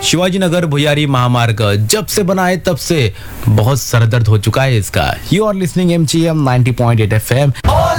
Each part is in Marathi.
शिवाजी नगर भुयारी महामार्ग जब से बना है तब से बहुत सरदर्द हो चुका है इसका। You R listening MGM 90.8 FM।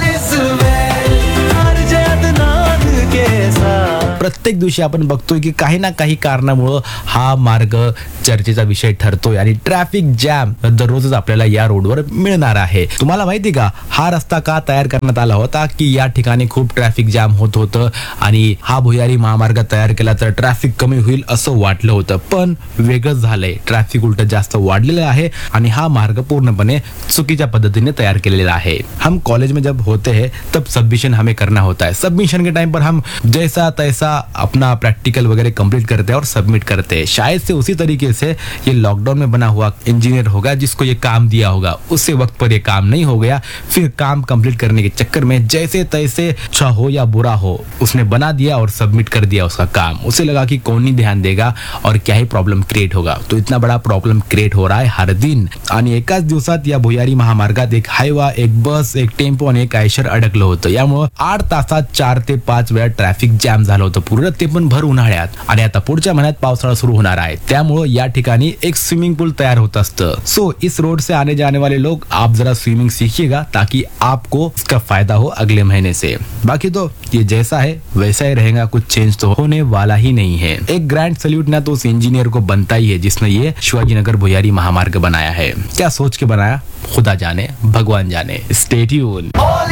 प्रत्येक दिवशी आपण बघतोय की काही ना काही कारणामुळे हा मार्ग चर्चेचा विषय ठरतोय आणि ट्रॅफिक जॅम दररोजच आपल्याला या रोडवर मिळणार आहे। तुम्हाला माहिती का हा रस्ता का तयार करण्यात आला होता की या ठिकाणी खूप ट्रॅफिक जॅम होत होतं आणि हा भुयारी महामार्ग तयार केला तर ट्रॅफिक कमी होईल असं वाटलं होतं, पण वेगळंच झालंय। ट्रॅफिक उलट जास्त वाढलेलं आहे आणि हा मार्ग पूर्णपणे चुकीच्या पद्धतीने तयार केलेला है। हम कॉलेज में जब होते हैं तब सबमिशन हमें करना होता है। सबमिशन के टाइम पर हम जैसा तैसा अपना प्रैक्टिकल वगैरह कंप्लीट करते हैं और सबमिट करते हैं। शायद से उसी तरीके से ये लॉकडाउन में बना हुआ इंजीनियर होगा जिसको ये काम दिया होगा, उससे वक्त पर ये काम नहीं हो गया, फिर काम कंप्लीट करने के चक्कर में जैसे तैसे अच्छा हो या बुरा हो उसने बना दिया और सबमिट कर दिया उसका काम। उसे लगा कि कौन नहीं ध्यान देगा और क्या ही प्रॉब्लम क्रिएट होगा। तो इतना बड़ा प्रॉब्लम क्रिएट हो रहा है हर दिन आणि एकाच दिवसात या भुयारी महामार्गात एक हायवा, एक बस, एक टेम्पो आणि एक आयशर अडकलं होतं। यामुळे 8 तासात 4 ते 5 वेळा ट्रॅफिक जॅम झालं होतं पूर्ण, ते पण भर उन्हाळ्यात। आणि आता पुढच्या महिन्यात पावसाळा सुरू होणार आहे, त्यामुळे या ठिकाणी एक स्विमिंग पूल तयार होत असतं। सो इस रोड से आने जाने वाले लोग आप जरा स्विमिंग सीखिएगा ताकि आपको इसका फायदा हो अगले महीने से। बाकी तो ये जैसा है वैसा ही रहेगा, कुछ चेंज तो होने वाला ही नहीं है। एक ग्रैंड सैल्यूट ना तो उस इंजीनियर को बनता ही है जिसने ये शिवाजी नगर भुयारी महामार्ग बनाया है। क्या सोच के बनाया खुदा जाने, भगवान जाने। Stay tune.